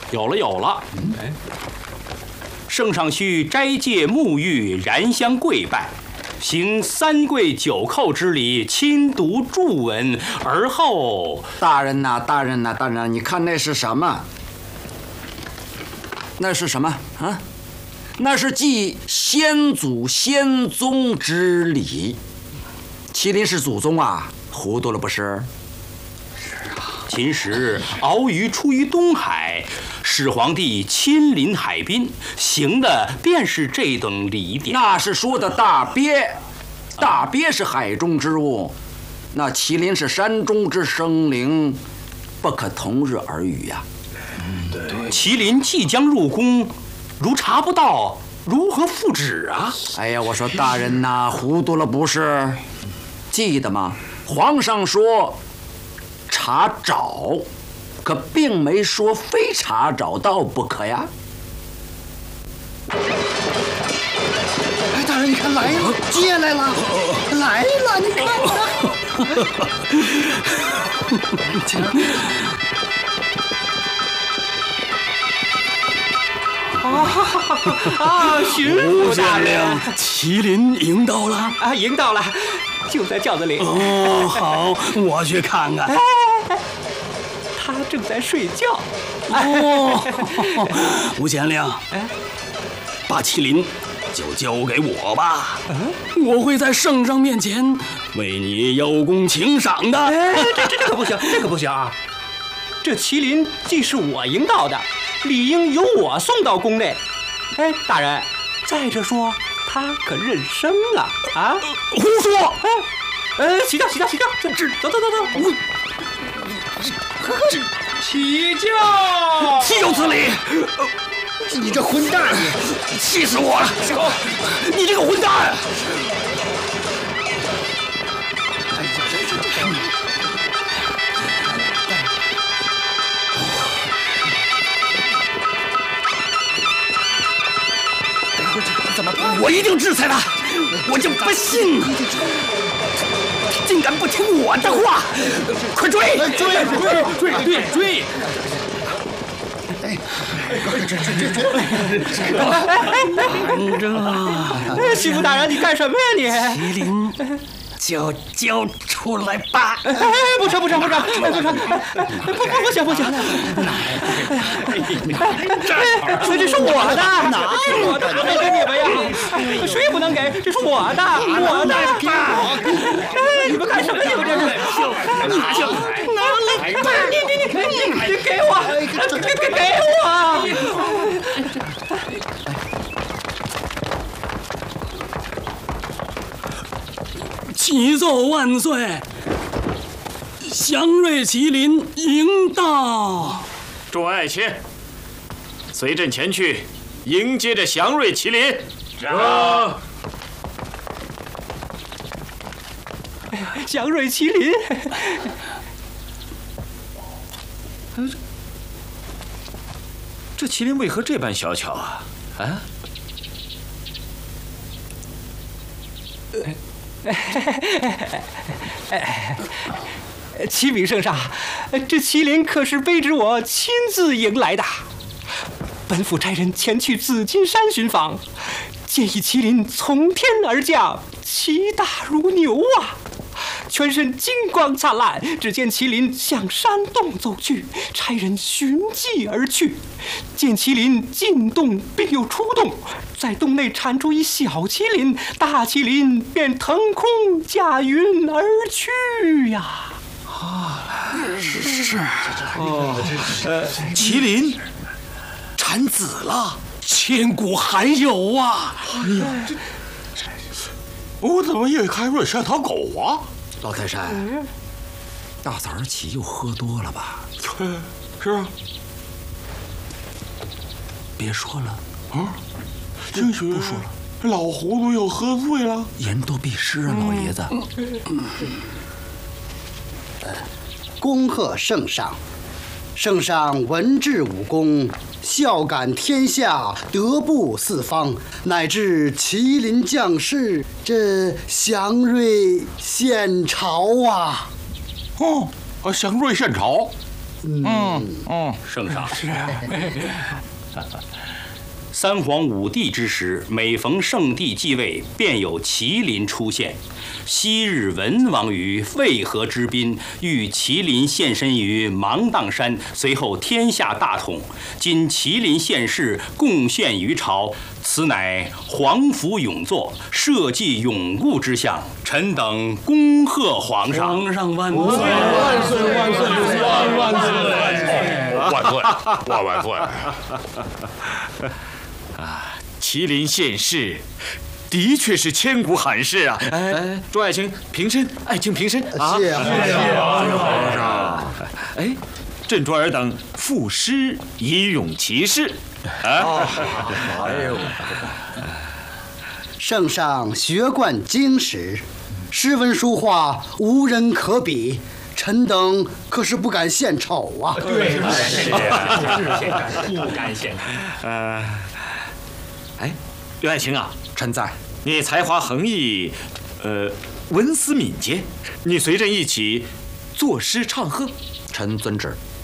有了。圣上须斋戒沐浴，燃香跪拜，行3跪9叩之礼，亲读祝文，而后。 大人呐，大人，你看那是什么？那是什么啊？那是祭先祖先宗之礼。麒麟是祖宗啊，糊涂了不是？ 秦时鳌鱼出于东海，始皇帝亲临海滨，行的便是这等礼典。 那是说的大鳖，大鳖是海中之物，那麒麟是山中之生灵，不可同日而语呀。 麒麟即将入宫，如查不到，如何复旨啊？ 哎呀，我说大人呐，糊涂了不是？记得吗？皇上说查找，可并没说非查找到不可呀。 哎，大人，你看来了，接来了，来了，你看巡抚大人， 麒麟迎到了啊，迎到了，就在轿子里。 哦，好，我去看看。 他正在睡觉。 哦，吴县令，把麒麟就交给我吧，我会在圣上面前为你邀功请赏的。 这可不行，这可不行啊！这麒麟既是我迎到的，理应由我送到宫内。哎，大人，再者说，他可认生啊！啊， 胡说！ 起轿，走，起轿， 岂有此理！ 你这混蛋， 气死我了！你这个混蛋！我一定制裁他！我就不信竟敢不听我的话！快追！ 追！ 反正媳妇大人，你干什么呀你？ 麒麟就交出来吧！ 不成！不行！这是我的，哪有我的？给你们呀！谁也不能给，这是我的！你们干什么？你们这是？你给我！ 启奏万岁！祥瑞麒麟迎到。 众爱卿，随朕前去迎接着祥瑞麒麟。 祥瑞麒麟， 这麒麟为何这般小巧啊？啊？ 启禀圣上，这麒麟可是卑职我亲自迎来的。本府差人前去紫金山寻访，见一麒麟从天而降，其大如牛啊！全身金光灿烂，只见麒麟向山洞走去，差人寻迹而去，见麒麟进洞并又出洞，在洞内铲出一小麒麟，大麒麟便腾空驾云而去呀！ 是麒麟产子了，千古还有啊！ 我怎么也看瑞像条狗啊？ 老泰山，大早上起又喝多了吧？ 是啊。 别说了啊！兴许不说了， 老糊涂又喝醉了。 言多必失啊，老爷子。 恭贺圣上！圣上文治武功，孝感天下，德布四方，乃至麒麟降世，这祥瑞献朝啊！ 祥瑞献朝， 圣上。是啊。三皇五帝之时，每逢圣帝继位，便有麒麟出现。昔日文王于渭河之滨，遇麒麟现身于芒砀山，随后天下大统。今麒麟现世，贡献于朝，此乃皇甫永作，社稷永固之象。臣等恭贺皇上！ 皇上万岁！ 万岁！万岁！万岁！ 万岁！万岁！啊，麒麟现世，的确是千古罕事啊！哎，众爱卿平身，爱卿平身啊！ 谢皇上。哎，朕卓尔等赋诗以咏其事。啊， 哎呦，圣上学贯经史，诗文书画无人可比。臣等可是不敢献丑啊！ 对，不敢献丑。 哎，刘爱卿啊， 臣在。 你才华横溢，文思敏捷，你随朕一起作诗唱和。 臣遵旨。